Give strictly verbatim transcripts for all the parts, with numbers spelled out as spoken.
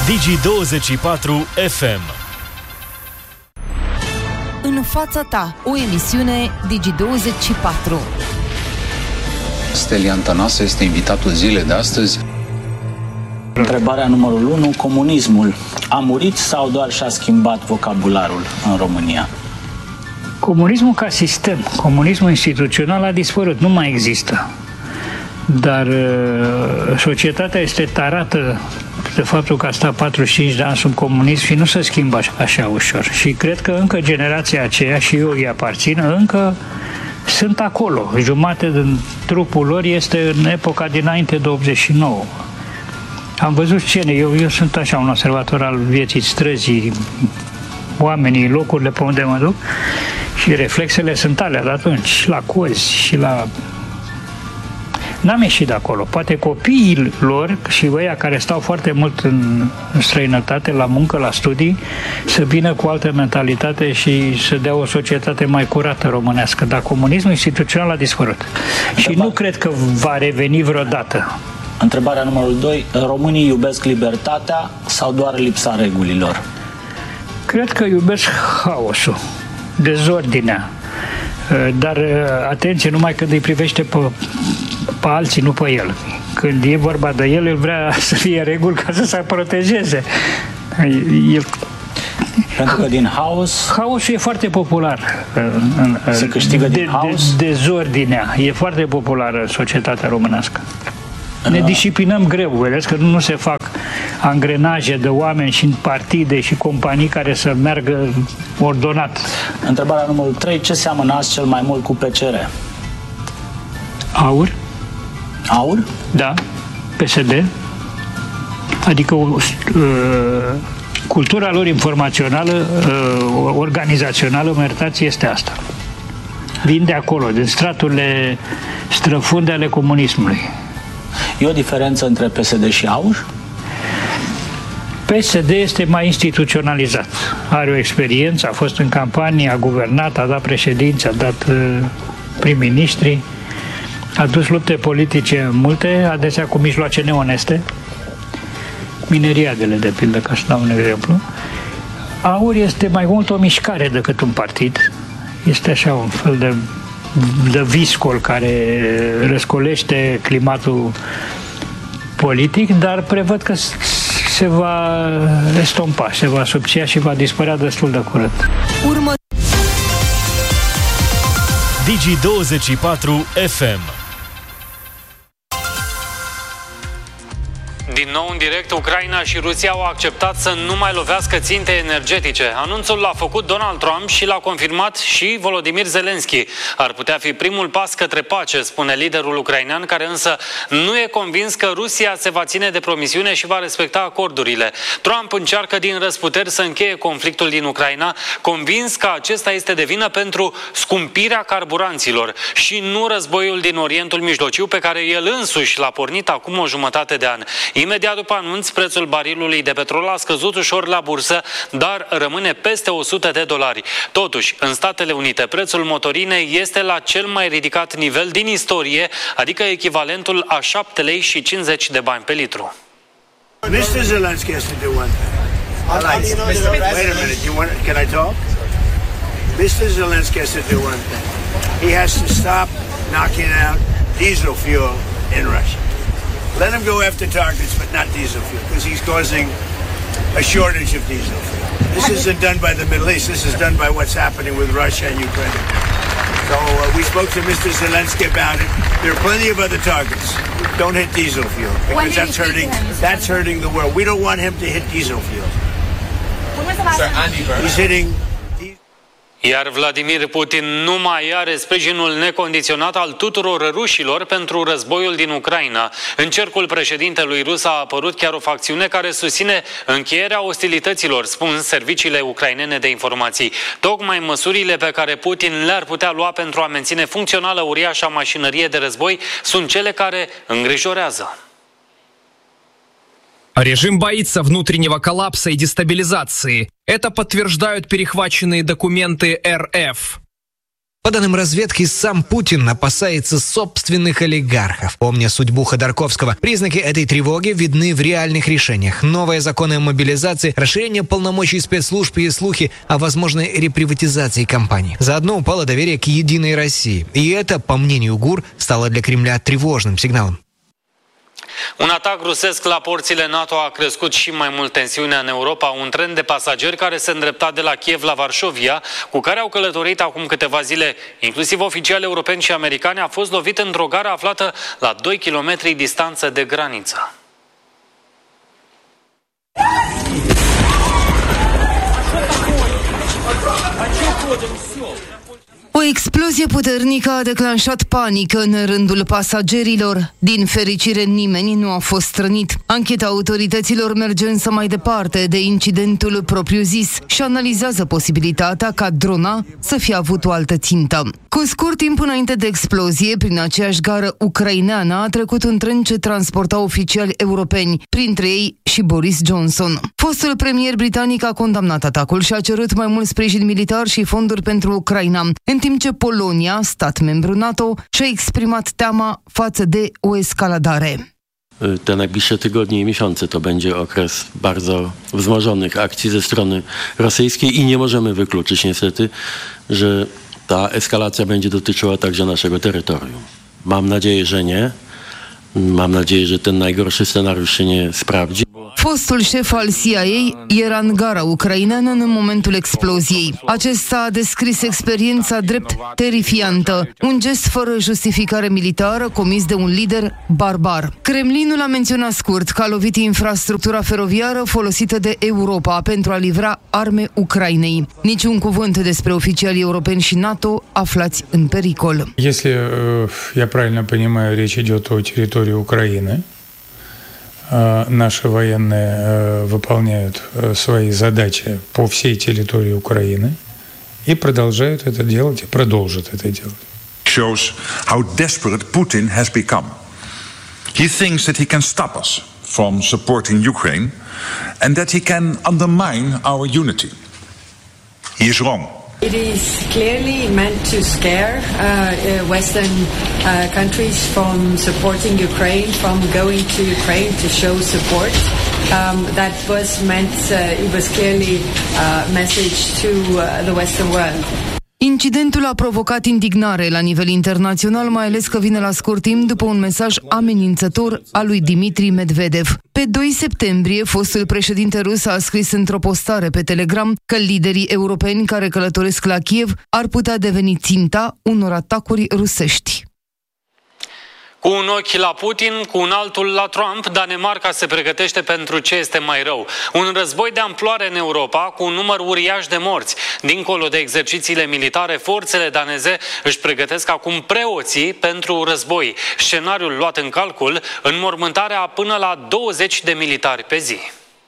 Digi douăzeci și patru F M. În fața ta, o emisiune Digi douăzeci și patru. Stelian Tănase este invitatul zilei de astăzi. Întrebarea numărul unu. Comunismul a murit sau doar și-a schimbat vocabularul în România? Comunismul ca sistem, comunismul instituțional a dispărut, nu mai există. Dar societatea este tarată de faptul că a stat patruzeci și cinci de ani sub comunism și nu se schimbă așa ușor. Și cred că încă generația aceea, și eu îi aparțin, încă sunt acolo. Jumate din trupul lor este în epoca dinainte de optzeci și nouă. Am văzut scene, eu, eu sunt așa un observator al vieții străzii, oamenii, locurile pe unde mă duc, și reflexele sunt alea de atunci, la cozi și la... N-am ieșit de acolo. Poate copiii lor și ăia care stau foarte mult în străinătate, la muncă, la studii, să vină cu altă mentalitate și să dea o societate mai curată românească. Dar comunismul instituțional a dispărut. Și nu cred că va reveni vreodată. Întrebarea numărul doi. Românii iubesc libertatea sau doar lipsa regulilor? Cred că iubesc haosul, dezordinea. Dar, atenție, numai când îi privește pe, pe alții, nu pe el. Când e vorba de el, el vrea să fie reguli ca să se protejeze. El... Pentru că din haos... Haosul e foarte popular. Se câștigă din de, haos? De, dezordinea e foarte populară în societatea românească. Ne disciplinăm greu, vedeți că nu se fac angrenaje de oameni și în partide și companii care să meargă ordonat. Întrebarea numărul trei. Ce seamănă azi cel mai mult cu P C R? Aur. Aur? Da. P S D. Adică uh, cultura lor informațională, uh, organizațională, mă iertați, este asta. Vin de acolo, din straturile străfunde ale comunismului. E o diferență între P S D și Aur? P S D este mai instituționalizat. Are o experiență, a fost în campanie, a guvernat, a dat președinți, a dat uh, prim-ministri, a dus lupte politice multe, adesea cu mijloace neoneste, mineriadele, de pildă, ca să dau un exemplu. Aur este mai mult o mișcare decât un partid. Este așa un fel de de viscol care răscolește climatul politic, dar prevăd că se va estompa, se va subția și va dispărea destul de curând. Urmă... Digi douăzeci și patru F M. Din nou în direct, Ucraina și Rusia au acceptat să nu mai lovească ținte energetice. Anunțul l-a făcut Donald Trump și l-a confirmat și Volodymyr Zelensky. Ar putea fi primul pas către pace, spune liderul ucrainean, care însă nu e convins că Rusia se va ține de promisiune și va respecta acordurile. Trump încearcă din răzputeri să încheie conflictul din Ucraina, convins că acesta este de vină pentru scumpirea carburanților și nu războiul din Orientul Mijlociu, pe care el însuși l-a pornit acum o jumătate de an. Imediat după anunț, prețul barilului de petrol a scăzut ușor la bursă, dar rămâne peste o sută de dolari. Totuși, în Statele Unite, prețul motorinei este la cel mai ridicat nivel din istorie, adică echivalentul a șapte lei și cincizeci de bani pe litru. mister Zelensky has to do one thing. I like it. Wait a minute, you want, can I talk? mister Zelensky has to do one thing. He has to stop knocking out diesel fuel in Russia. Let him go after targets, but not diesel fuel, because he's causing a shortage of diesel fuel. This isn't done by the Middle East. This is done by what's happening with Russia and Ukraine. So uh, we spoke to mister Zelensky about it. There are plenty of other targets. Don't hit diesel fuel, because that's hurting. That's hurting the world. We don't want him to hit diesel fuel. He's hitting. Iar Vladimir Putin nu mai are sprijinul necondiționat al tuturor rușilor pentru războiul din Ucraina. În cercul președintelui rus a apărut chiar o facțiune care susține încheierea ostilităților, spun serviciile ucrainene de informații. Tocmai măsurile pe care Putin le-ar putea lua pentru a menține funcțională uriașa mașinărie de război sunt cele care îngrijorează. Режим боится внутреннего коллапса и дестабилизации. Это подтверждают перехваченные документы эр эф. По данным разведки, сам Путин опасается собственных олигархов. Помня судьбу Ходорковского, признаки этой тревоги видны в реальных решениях. Новые законы о мобилизации, расширение полномочий спецслужб и слухи о возможной реприватизации компаний. Заодно упало доверие к «Единой России». И это, по мнению ГУР, стало для Кремля тревожным сигналом. Un atac rusesc la porțile NATO a crescut și mai mult tensiunea în Europa. Un tren de pasageri care se îndrepta de la Kiev la Varșovia, cu care au călătorit acum câteva zile, inclusiv oficiali europeni și americani, a fost lovit într-o gară aflată la doi kilometri distanță de graniță. O explozie puternică a declanșat panică în rândul pasagerilor. Din fericire, nimeni nu a fost rănit. Ancheta autorităților merge însă mai departe de incidentul propriu-zis și analizează posibilitatea ca drona să fie avut o altă țintă. Cu scurt timp înainte de explozie, prin aceeași gară ucraineană a trecut un tren ce transporta oficiali europeni, printre ei și Boris Johnson. Fostul premier britanic a condamnat atacul și a cerut mai mult sprijin militar și fonduri pentru Ucraina, în timp ce Polonia, stat membru NATO, și-a exprimat teama față de o escaladare. Te najbliższe tygodnie i miesiące to będzie okres bardzo wzmożonych akcji ze strony rosyjskiej i nie możemy wykluczyć niestety, że ta eskalacja będzie dotyczyła także naszego terytorium. Mam nadzieję, że nie. Mam nadzieję, że ten najgorszy scenariusz się nie sprawdzi. Fostul șef al C I A era în gara ucraineană în momentul exploziei. Acesta a descris experiența drept terifiantă, un gest fără justificare militară comis de un lider barbar. Kremlinul a menționat scurt că a lovit infrastructura feroviară folosită de Europa pentru a livra arme Ucrainei. Niciun cuvânt despre oficialii europeni și NATO aflați în pericol. Если я правильно понимаю, речь идет о территории Украины. Наши военные выполняют свои задачи по всей территории Украины и продолжают это делать и продолжат это делать. Shows how desperate Putin has become. He thinks that he can stop us from supporting Ukraine and that he can undermine our unity. He is wrong. It is clearly meant to scare uh, uh, Western uh, countries from supporting Ukraine, from going to Ukraine to show support. Um, that was meant, uh, it was clearly a message to uh, the Western world. Incidentul a provocat indignare la nivel internațional, mai ales că vine la scurt timp după un mesaj amenințător al lui Dmitri Medvedev. Pe doi septembrie, fostul președinte rus a scris într-o postare pe Telegram că liderii europeni care călătoresc la Kiev ar putea deveni ținta unor atacuri rusești. Cu un ochi la Putin, cu un altul la Trump, Danemarca se pregătește pentru ce este mai rău. Un război de amploare în Europa, cu un număr uriaș de morți. Dincolo de exercițiile militare, forțele daneze își pregătesc acum preoții pentru război. Scenariul luat în calcul, înmormântarea până la douăzeci de militari pe zi.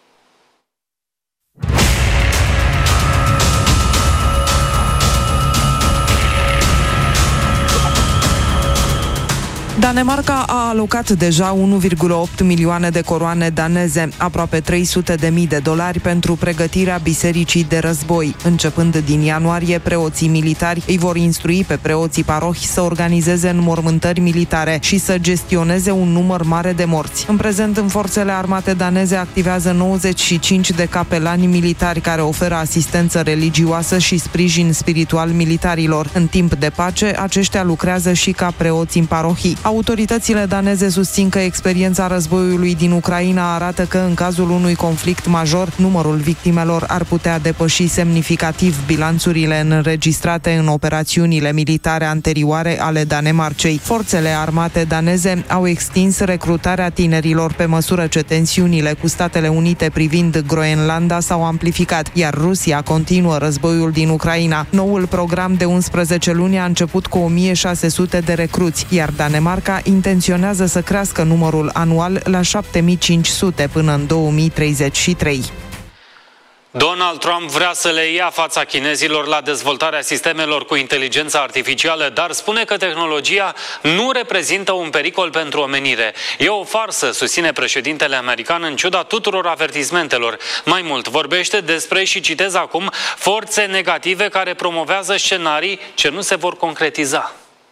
Danemarca a alocat deja unu virgulă opt milioane de coroane daneze, aproape trei sute de mii de dolari pentru pregătirea bisericii de război. Începând din ianuarie, preoții militari îi vor instrui pe preoții parohi să organizeze înmormântări militare și să gestioneze un număr mare de morți. În prezent, în forțele armate daneze activează nouăzeci și cinci de capelani militari care oferă asistență religioasă și sprijin spiritual militarilor. În timp de pace, aceștia lucrează și ca preoți în parohii. Autoritățile daneze susțin că experiența războiului din Ucraina arată că în cazul unui conflict major, numărul victimelor ar putea depăși semnificativ bilanțurile înregistrate în operațiunile militare anterioare ale Danemarcei. Forțele armate daneze au extins recrutarea tinerilor pe măsură ce tensiunile cu Statele Unite privind Groenlanda s-au amplificat, iar Rusia continuă războiul din Ucraina. Noul program de unsprezece luni a început cu o mie șase sute de recruți, iar Danemarca intenționează să crească numărul anual la șapte mii cinci sute până în două mii treizeci și trei. Donald Trump vrea să le ia fața chinezilor la dezvoltarea sistemelor cu inteligență artificială, dar spune că tehnologia nu reprezintă un pericol pentru omenire. E o farsă, susține președintele american în ciuda tuturor avertismentelor. Mai mult, vorbește despre, și citez acum, forțe negative care promovează scenarii ce nu se vor concretiza.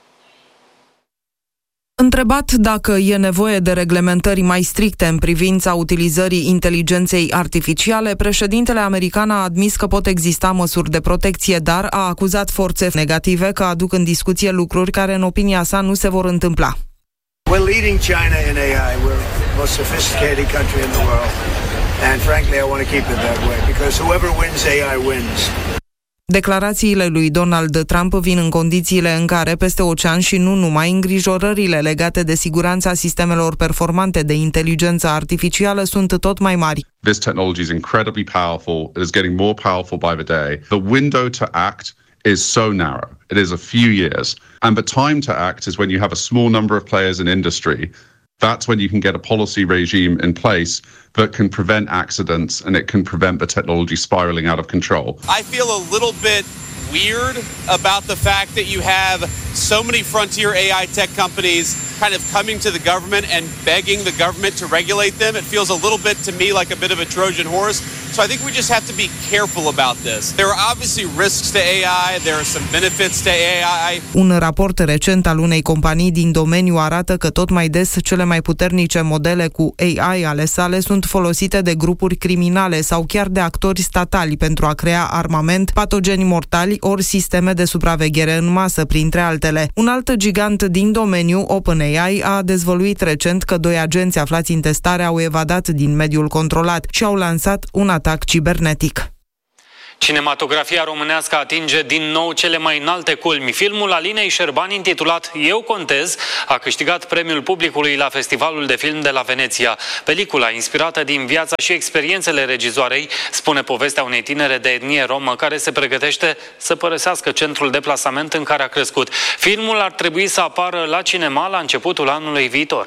Întrebat dacă e nevoie de reglementări mai stricte în privința utilizării inteligenței artificiale, președintele american a admis că pot exista măsuri de protecție, dar a acuzat forțe negative că aduc în discuție lucruri care, în opinia sa, nu se vor întâmpla. We're leading China in A I. We're the most sophisticated country in the world. And frankly, I want to keep it that way because whoever wins A I wins. Declarațiile lui Donald Trump vin în condițiile în care, peste ocean și nu numai, îngrijorările legate de siguranța sistemelor performante de inteligență artificială sunt tot mai mari. This technology is incredibly powerful. It is getting more powerful by the day. The window to act is so narrow. It is a few years. And the time to act is when you have a small number of players in industry. That's when you can get a policy regime in place that can prevent accidents and it can prevent the technology spiraling out of control. I feel a little bit weird about the fact that you have so many frontier A I tech companies kind of coming to the government and begging the government to regulate them. It feels a little bit to me like a bit of a Trojan horse. So I think we just have to be careful about this. There are obviously risks to A I. There are some benefits to A I. Un raport recent al unei companii din domeniu arată că tot mai des cele mai puternice modele cu A I ale sale sunt folosite de grupuri criminale sau chiar de actori statali pentru a crea armament, patogeni mortali ori sisteme de supraveghere în masă, printre altele. Un alt gigant din domeniu, OpenAI, a dezvăluit recent că doi agenți aflați în testare au evadat din mediul controlat și au lansat un atac cibernetic. Cinematografia românească atinge din nou cele mai înalte culmi. Filmul Alinei Șerban, intitulat Eu contez, a câștigat premiul publicului la Festivalul de Film de la Veneția. Pelicula, inspirată din viața și experiențele regizoarei, spune povestea unei tinere de etnie romă care se pregătește să părăsească centrul de plasament în care a crescut. Filmul ar trebui să apară la cinema la începutul anului viitor.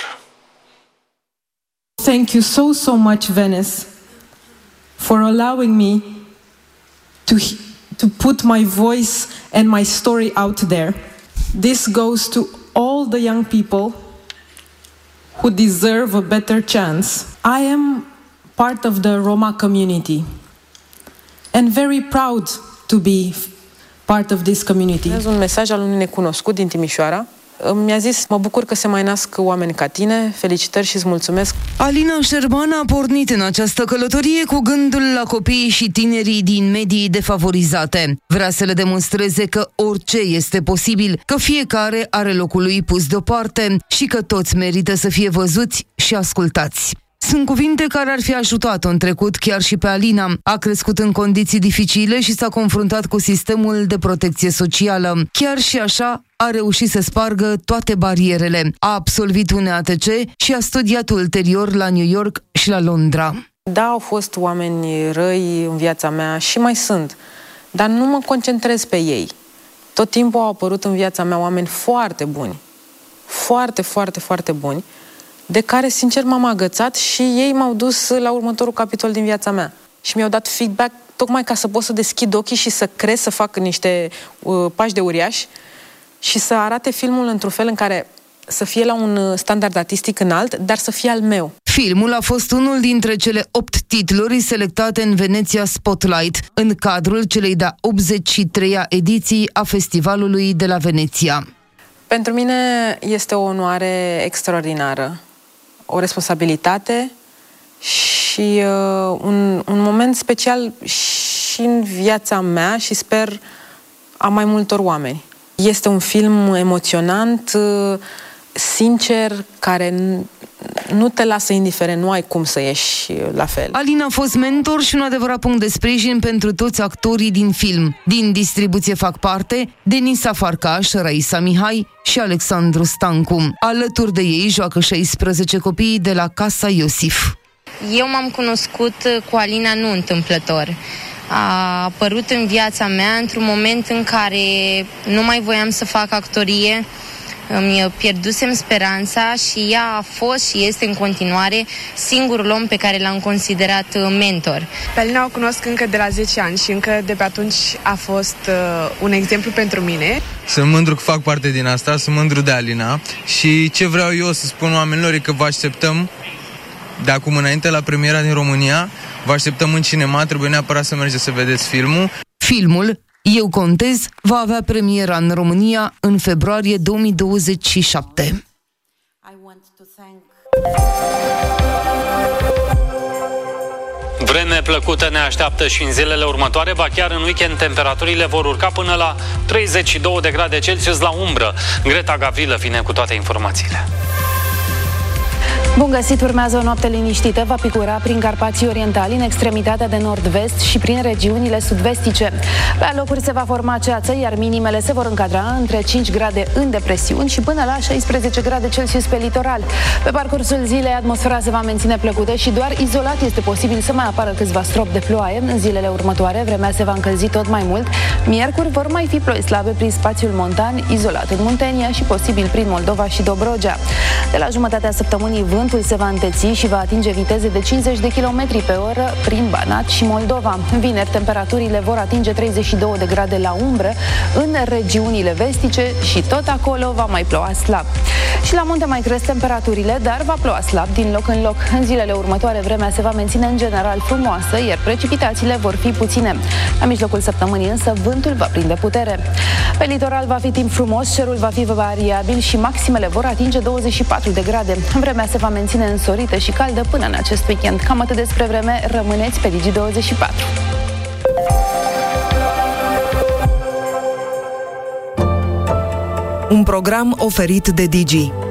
Thank you so, so much, Venice, for allowing me to, to put my voice and my story out there. This goes to all the young people who deserve a better chance. I am part of the Roma community and very proud to be part of this community. Este un mesaj al unui necunoscut din Timișoara. Mi-a zis, mă bucur că se mai nasc oameni ca tine, felicitări și îți mulțumesc. Alina Șerban a pornit în această călătorie cu gândul la copiii și tinerii din medii defavorizate. Vrea să le demonstreze că orice este posibil, că fiecare are locul lui pus deoparte și că toți merită să fie văzuți și ascultați. Sunt cuvinte care ar fi ajutat-o în trecut chiar și pe Alina. A crescut în condiții dificile și s-a confruntat cu sistemul de protecție socială. Chiar și așa a reușit să spargă toate barierele. A absolvit un A T C și a studiat ulterior la New York și la Londra. Da, au fost oameni răi în viața mea și mai sunt, dar nu mă concentrez pe ei. Tot timpul au apărut în viața mea oameni foarte buni, foarte, foarte, foarte buni, de care, sincer, m-am agățat și ei m-au dus la următorul capitol din viața mea. Și mi-au dat feedback tocmai ca să pot să deschid ochii și să cresc, să fac niște uh, pași de uriaș și să arate filmul într-un fel în care să fie la un standard artistic înalt, dar să fie al meu. Filmul a fost unul dintre cele opt titluri selectate în Veneția Spotlight, în cadrul celei de-a optzeci și treia ediții a Festivalului de la Veneția. Pentru mine este o onoare extraordinară, o responsabilitate și uh, un, un moment special și în viața mea și sper a mai multor oameni. Este un film emoționant, uh, sincer, care nu te lasă indiferent, nu ai cum să ieși la fel. Alina a fost mentor și un adevărat punct de sprijin pentru toți actorii din film. Din distribuție fac parte Denisa Farcaș, Raisa Mihai și Alexandru Stancu. Alături de ei joacă șaisprezece copii de la Casa Iosif. Eu m-am cunoscut cu Alina nu întâmplător. A apărut în viața mea într-un moment în care nu mai voiam să fac actorie, îmi pierdusem speranța și ea a fost și este în continuare singurul om pe care l-am considerat mentor. Pe Alina o cunosc încă de la zece ani și încă de pe atunci a fost uh, un exemplu pentru mine. Sunt mândru că fac parte din asta, sunt mândru de Alina și ce vreau eu să spun oamenilor e că vă așteptăm de acum înainte la premiera din România, vă așteptăm în cinema, trebuie neapărat să mergeți să vedeți filmul. Filmul Eu contez va avea premiera în România în februarie două mii douăzeci și șapte. Vreme plăcută ne așteaptă și în zilele următoare, ba chiar în weekend temperaturile vor urca până la treizeci și două de grade Celsius la umbră. Greta Gavrilă vine cu toate informațiile. Bun găsit, urmează o noapte liniștită, va picura prin Carpații Orientali, în extremitatea de nord-vest și prin regiunile sud-vestice. Pe alocuri se va forma ceață, iar minimele se vor încadra între cinci grade în depresiuni și până la șaisprezece grade Celsius pe litoral. Pe parcursul zilei, atmosfera se va menține plăcută și doar izolat este posibil să mai apară câțiva stropi de ploaie. În zilele următoare, vremea se va încălzi tot mai mult. Miercuri vor mai fi ploi slabe prin spațiul montan, izolat în Muntenia și posibil prin Moldova și Dobrogea. De la jumătatea săptămânii, vântul se va înteți și va atinge viteze de cincizeci de kilometri pe oră prin Banat și Moldova. Vineri, temperaturile vor atinge treizeci și două de grade la umbră în regiunile vestice și tot acolo va mai ploua slab. Și la munte mai cresc temperaturile, dar va ploua slab din loc în loc. În zilele următoare, vremea se va menține în general frumoasă, iar precipitațiile vor fi puține. La mijlocul săptămânii însă, vântul va prinde putere. Pe litoral va fi timp frumos, cerul va fi variabil și maximele vor atinge douăzeci și patru de grade. Vremea se va menține însorită și caldă până în acest weekend. Cam atât despre vreme, rămâneți pe Digi douăzeci și patru. Un program oferit de Digi.